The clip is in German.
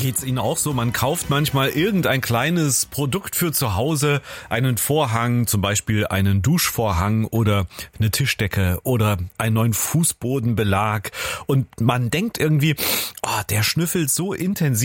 Geht's Ihnen auch so? Man kauft manchmal irgendein kleines Produkt für zu Hause, einen Vorhang, zum Beispiel einen Duschvorhang oder eine Tischdecke oder einen neuen Fußbodenbelag und man denkt irgendwie, der schnüffelt so intensiv